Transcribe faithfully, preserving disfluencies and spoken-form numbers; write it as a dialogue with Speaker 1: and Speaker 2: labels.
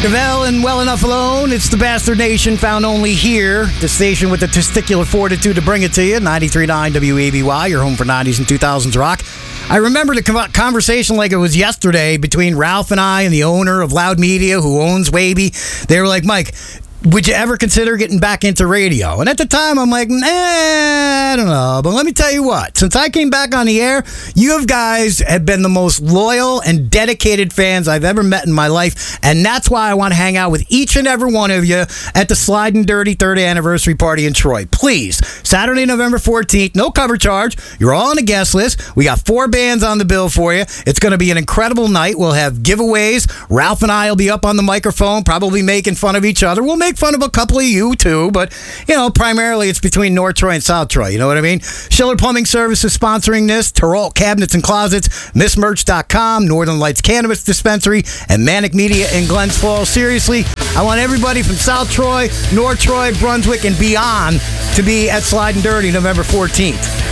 Speaker 1: Devell and Well Enough Alone. It's the Bastard Nation, found only here. The station with the testicular fortitude to bring it to you. ninety-three point nine W A B Y, your home for nineties and two thousands rock. I remember the conversation like it was yesterday between Ralph and I and the owner of Loud Media, who owns Waby. They were like, Mike, would you ever consider getting back into radio? And at the time, I'm like, nah, I don't know. But let me tell you what. Since I came back on the air, you guys have been the most loyal and dedicated fans I've ever met in my life. And that's why I want to hang out with each and every one of you at the Sliding Dirty third anniversary party in Troy. Please, Saturday, November fourteenth, no cover charge. You're all on the guest list. We got four bands on the bill for you. It's going to be an incredible night. We'll have giveaways. Ralph and I will be up on the microphone, probably making fun of each other. We'll make fun of a couple of you too, but you know, primarily it's between North Troy and South Troy. You know what I mean? Schiller Plumbing Services sponsoring this, Terrell Cabinets and Closets, Miss Merch dot com, Northern Lights Cannabis Dispensary, and Manic Media in Glens Falls. Seriously, I want everybody from South Troy, North Troy, Brunswick, and beyond to be at Sliding Dirty November fourteenth.